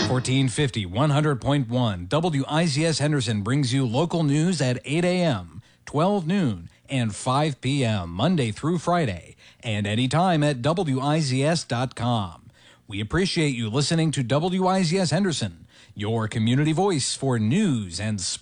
1450 100.1 WIZS Henderson brings you local news at 8 a.m., 12 noon, and 5 p.m. Monday through Friday, and anytime at WIZS.com. We appreciate you listening to WIZS Henderson, your community voice for news and sports.